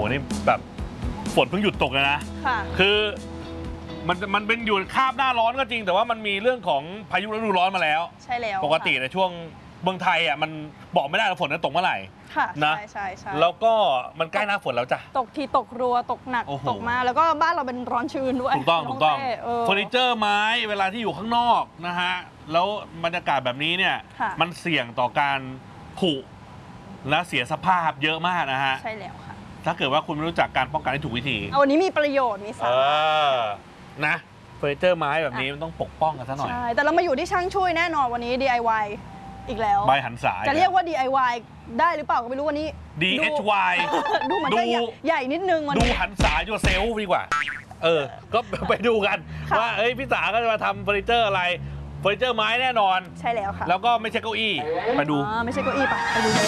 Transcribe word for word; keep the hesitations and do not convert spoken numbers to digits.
นี่แบบฝนเพิ่งหยุดตกเลยนะค่ะคือมันมันเป็นอยู่คาบหน้าร้อนก็จริงแต่ว่ามันมีเรื่องของพายุฤดูร้อนมาแล้วใช่แล้วปกติในช่วงเมืองไทยอ่ะมันบอกไม่ได้ว่าฝนจะตกเมื่อไหร่ค่ะนะใช่ใช่ใช่แล้วก็มันใกล้หน้าฝนแล้วจ้ะตกทีตกรัวตกหนักตกมาแล้วก็บ้านเราเป็นร้อนชื้นด้วยถูกต้องถูกต้องเฟอร์นิเจอร์ไม้เวลาที่อยู่ข้างนอกนะฮะแล้วบรรยากาศแบบนี้เนี่ยมันเสี่ยงต่อการผุและเสียสภาพเยอะมากนะฮะใช่แล้วค่ะถ้าเกิดว่าคุณไม่รู้จักการป้องกันที่ถูกวิธีเอาวันนี้มีประโยชน์มีสาระนะเฟอร์นิเจอร์ไม้แบบนี้มันต้องปกป้องกันซะหน่อยใช่แต่เรามาอยู่ที่ช่างช่วยแน่นอนวันนี้ ดี ไอ วาย อีกแล้วใบหันสายจะเรียกว่า ดี ไอ วาย ได้หรือเปล่าก็ไม่รู้วันนี้ดี เอช วายดูเหมือนจะใหญ่นิดนึงวันนี้ดูหันสายตัวเซลล์ดีกว่าเออก็ไปดูกันว่าเอ้ยพี่สาก็จะมาทำเฟอร์นิเจอร์อะไรเฟอร์นิเจอร์ไม้แน่นอนใช่แล้วค่ะแล้วก็ไม่ใช่เก้าอี้ไปดูไม่ใช่เก้าอี้ไปไปดูเลย